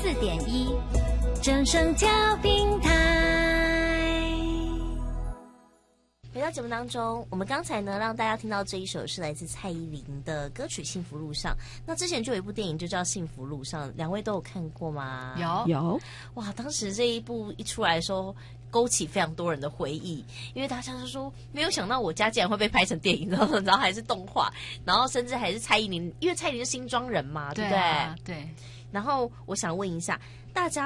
94.1正声教平台。 回到节目当中，我们刚才呢让大家听到这一首是来自蔡依林的歌曲《幸福路上》。那之前就有一部电影就叫《幸福路上》，两位都有看过吗？ 有。 哇，当时这一部一出来的时候，勾起非常多人的回忆，因为大家就说没有想到我家竟然会被拍成电影，然后还是动画，然后甚至还是蔡依林，因为蔡依林是新庄人嘛，对不对？ 对。 然后我想问一下大家。